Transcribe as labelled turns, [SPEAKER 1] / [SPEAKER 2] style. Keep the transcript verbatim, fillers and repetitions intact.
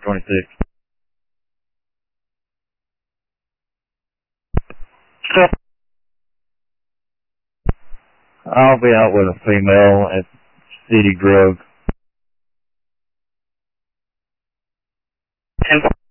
[SPEAKER 1] twenty-six. I'll be out with a female at City Drug.